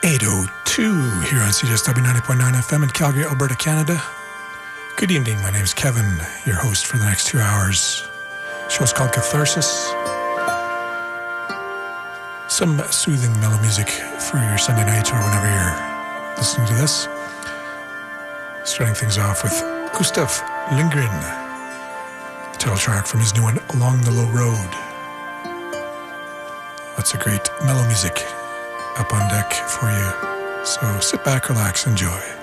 8:02 here on CJSW 90.9 FM in Calgary, Alberta, Canada. Good evening, my name is Kevin, your host for the next 2 hours. The show's called Catharsis. Some soothing mellow music for your Sunday night or whenever you're listening to this. Starting things off with Gustav Lindgren, title track from his new one, Along the Low Road. Lots of great mellow music up on deck for you. So sit back, relax, enjoy.